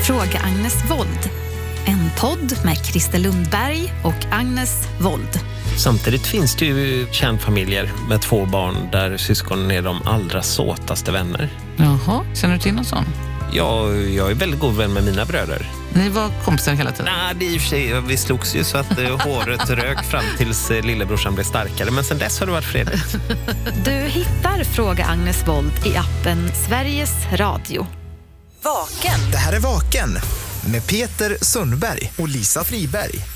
Fråga Agnes Wold. En podd med Christer Lundberg och Agnes Wold. Samtidigt finns det ju kärnfamiljer med 2 barn där syskonen är de allra såtaste vänner. Jaha, känner du till någon sån? Ja, jag är väldigt god vän med mina bröder. Ni var kompisar hela tiden? Nej, det är i och för sig, vi slogs ju så att håret rök fram tills lillebrorsan blev starkare. Men sen dess har det varit fredligt. Du hittar Fråga Agnes Wold i appen Sveriges Radio. Vaken. Det här är Vaken med Peter Sundberg och Lisa Friberg.